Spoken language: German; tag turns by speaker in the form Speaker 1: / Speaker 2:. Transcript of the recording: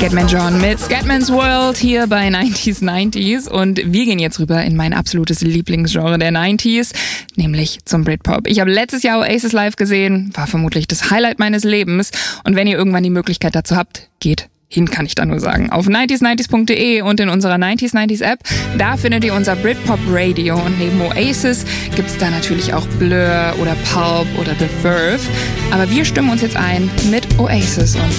Speaker 1: Scatman John mit Scatman's World hier bei 90s und wir gehen jetzt rüber in mein absolutes Lieblingsgenre der 90s, nämlich zum Britpop. Ich habe letztes Jahr Oasis live gesehen, war vermutlich das Highlight meines Lebens und wenn ihr irgendwann die Möglichkeit dazu habt, geht hin, kann ich da nur sagen. Auf 90s90s.de und in unserer 90s App, da findet ihr unser Britpop Radio und neben Oasis gibt's da natürlich auch Blur oder Pulp oder The Verve. Aber wir stimmen uns jetzt ein mit Oasis und